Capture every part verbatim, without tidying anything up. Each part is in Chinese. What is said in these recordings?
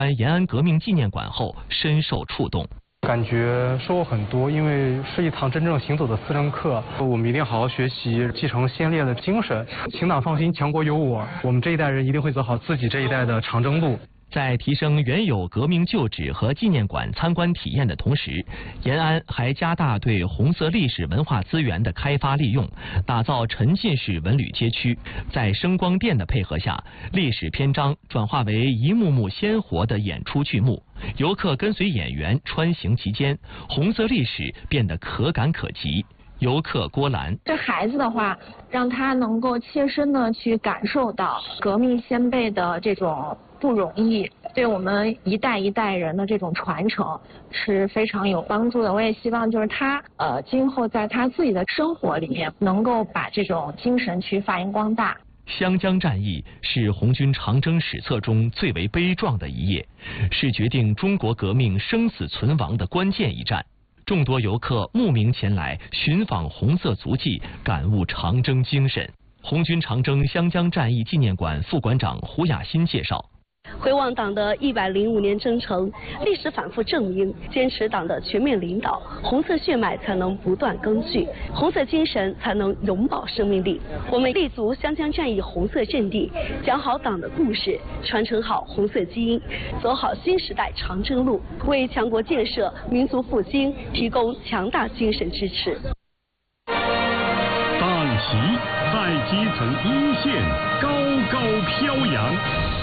完延安革命纪念馆后，深受触动。 感觉收获很多，因为是一堂真正行走的思政课。我们一定好好学习，继承先烈的精神。请党放心，强国有我。我们这一代人一定会走好自己这一代的长征路。 在提升原有革命旧址和纪念馆参观体验的同时，延安还加大对红色历史文化资源的开发利用，打造沉浸式文旅街区。在声光电的配合下，历史篇章转化为一幕幕鲜活的演出剧目，游客跟随演员穿行其间，红色历史变得可感可及。 游客郭兰， 这孩子的话，让他能够切身的去感受到革命先辈的这种不容易，对我们一代一代人的这种传承是非常有帮助的。我也希望就是他呃今后在他自己的生活里面，能够把这种精神去发扬光大。 湘江战役是红军长征史册中最为悲壮的一页，是决定中国革命生死存亡的关键一战。 众多游客慕名前来寻访红色足迹，感悟长征精神。红军长征湘江战役纪念馆副馆长胡雅欣介绍。 回望党的一百零五年征程，历史反复证明，坚持党的全面领导，红色血脉才能不断更续，红色精神才能永葆生命力。我们立足湘江战役红色阵地，讲好党的故事，传承好红色基因，走好新时代长征路，为强国建设、民族复兴提供强大精神支持。 党旗在基层一线高高飘扬。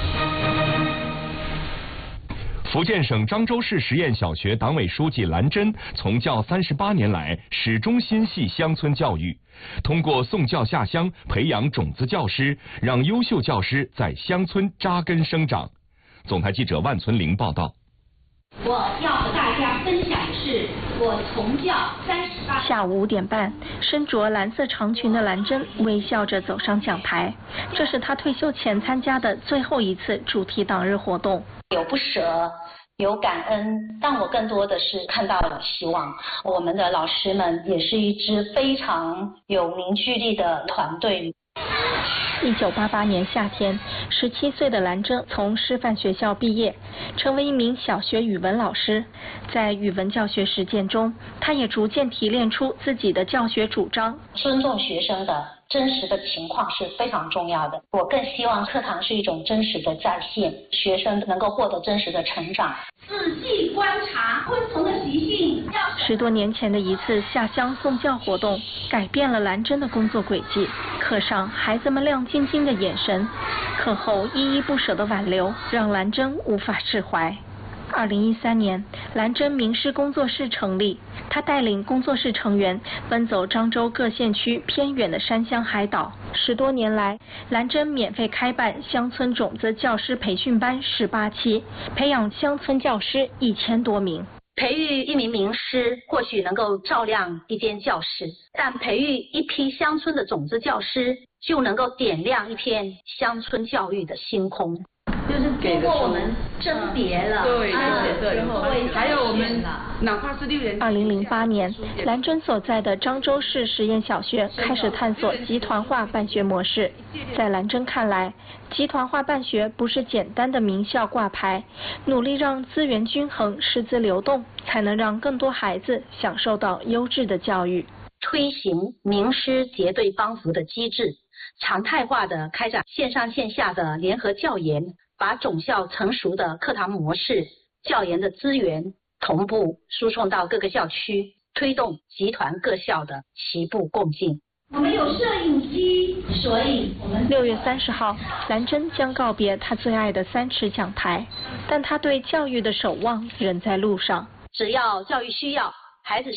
福建省漳州市实验小学党委书记兰珍从教三十八年来，始终心系乡村教育，通过送教下乡，培养种子教师，让优秀教师在乡村扎根生长。总台记者万存玲报道。 我要和大家分享的是我从教三十八。 下午五点半，身着蓝色长裙的兰珍微笑着走上讲台，这是她退休前参加的最后一次主题党日活动。 有不舍，有感恩，但我更多的是看到了希望。我们的老师们也是一支非常有凝聚力的团队。 一九八八年夏天，十七岁的兰珍从师范学校毕业，成为一名小学语文老师。在语文教学实践中，他也逐渐提炼出自己的教学主张。 尊重学生的真实的情况是非常重要的。我更希望课堂是一种真实的再现，学生能够获得真实的成长。 仔细观察昆虫的习性。 十多年前的一次下乡送教活动，改变了兰珍的工作轨迹。课上孩子们亮晶晶的眼神，课后依依不舍的挽留，让兰珍无法释怀。二零一三年，兰珍名师工作室成立，他带领工作室成员奔走漳州各县区偏远的山乡海岛。十多年来，兰珍免费开办乡村种子教师培训班十八期，培养乡村教师一千多名。 培育一名名师或许能够照亮一间教室，但培育一批乡村的种子教师就能够点亮一片乡村教育的星空。 就是经过我们甄别了， 对对对对，还有我们哪怕是六人。 二零零八年，兰珍所在的漳州市实验小学开始探索集团化办学模式。在兰珍看来，集团化办学不是简单的名校挂牌，努力让资源均衡、师资流动，才能让更多孩子享受到优质的教育。 推行名师结对帮扶的机制，常态化的开展线上线下的联合教研。把种校成熟的课堂模式、教研的资源同步输送到各个校区，推动集团各校的齐步共进。 我们有摄影机，所以我们六月三十号，兰珍将告别她最爱的三尺讲台，但她对教育的守望仍在路上。 只要教育需要，孩子